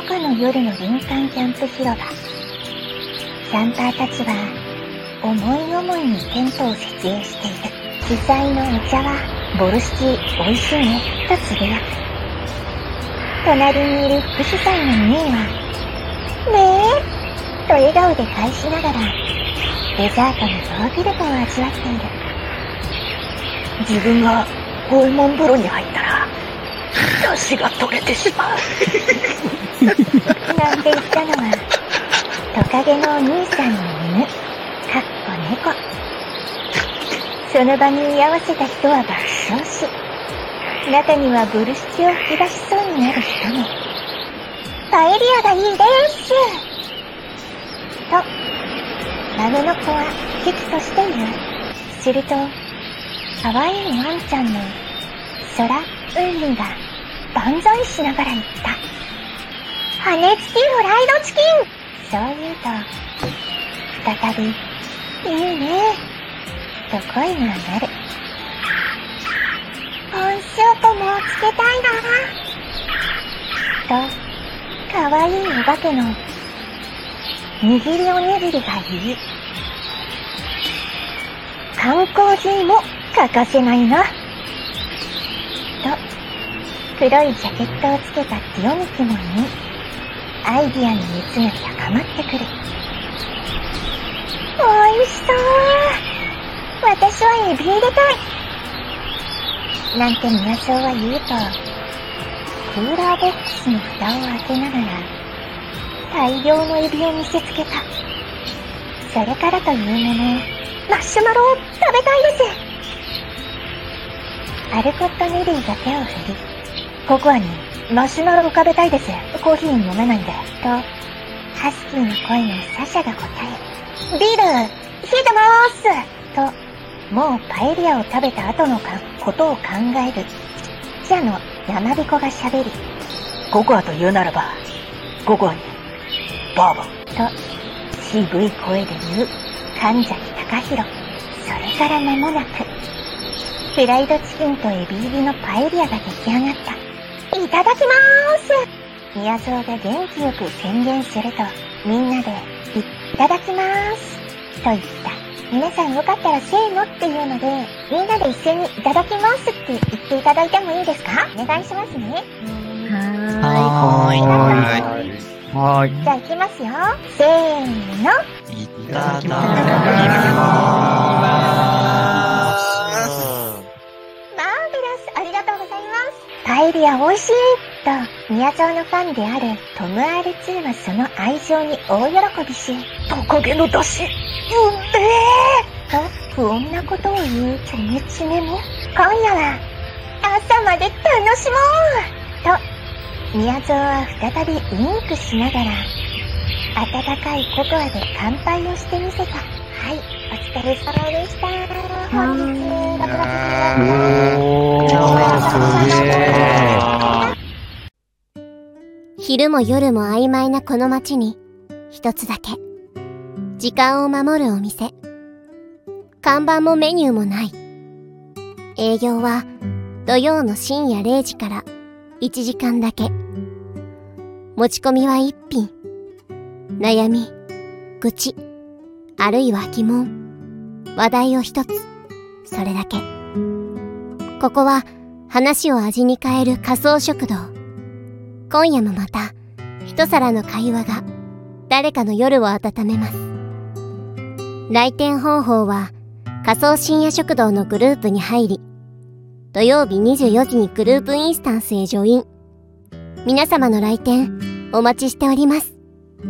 日の夜の林間キャンプ広場。キャンパーたちは思い思いにテントを設営している。主催のお茶はボルシチ美味しいねとつぶやく。隣にいる副主催のミーはねえと笑顔で返しながらデザートのヨーグルトを味わっている。 自分が訪問風呂に入ったら出汁が取れてしまうなんて言ったのはトカゲのお兄さんの犬猫。その場に居合わせた人は爆笑し、中にはボルシチを吹き出しそうになる人も。パエリアがいいですと孫の子は喜々としている。すると可愛いワンちゃんの空海が万歳しながら言った。羽根付きフライドチキン。そう言うと再びいいねと声が鳴る。コンスープもつけたいなと可愛いお化けの握りおにぎりが言う。缶コーヒーも欠かせないなと黒いジャケットをつけたティオミキも言い、アイディアの熱が高まってくる。おいしそう。私はエビ入れたいなんて宮荘は言うと、クーラーボックスの蓋を開けながら大量のエビを見せつけた。それからというもの、マッシュマロを食べたいです。アルコット・ネリーが手を振り、ココアにマシュマロを食べたいです。コーヒー飲めないんで。と、ハスキーの声のサシャが答え、ビール、冷えてまーすと、もうパエリアを食べた後のことを考える記者の山彦が喋り、 ココアと言うならば、ココアにバーボンと渋い声で言う神崎隆弘。それから間もなく、フライドチキンとエビ入りのパエリアが出来上がった。いただきまーす。宮蔵が元気よく宣言すると、みんなでいただきまーすと言った。皆さんよかったらせーのっていうので、みんなで一斉にいただきますって言っていただいてもいいですか？お願いしますね。 はーい。 じゃあ行きますよ。せーの。 いただきまーす。 マーベラス、ありがとうございます。パエリア美味しいと、宮沢のファンであるトム R2 はその愛情に大喜びし、 トカゲの出汁、うめと不穏なことを言うチョメチメも、今夜は朝まで楽しもうと、宮沢は再びウインクしながら温かいココアで乾杯をしてみせた。はい、お疲れ様でした。本日6月昼も夜も曖昧なこの街に一つだけ時間を守るお店。看板もメニューもない。営業は土曜の深夜0時から1時間だけ。持ち込みは1品。悩み、愚痴、あるいは疑問、話題を一つ。それだけ。ここは話を味に変える仮想食堂。今夜もまた一皿の会話が誰かの夜を温めます。来店方法は仮想深夜食堂のグループに入り、土曜日24時にグループインスタンスへジョイン。皆様の来店お待ちしております。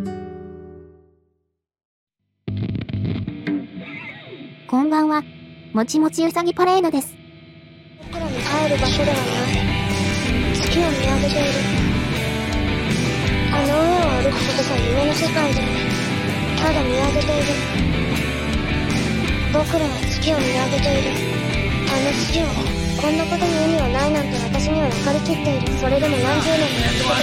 こんばんは、もちもちうさぎパレードです。 僕らに帰る場所ではない。月を見上げている。あの上を歩くことが夢の世界で、ただ見上げている。僕らは月を見上げている。あの月を、こんなことに意味はないなんて私には分かりきっている。それでも何十年もやって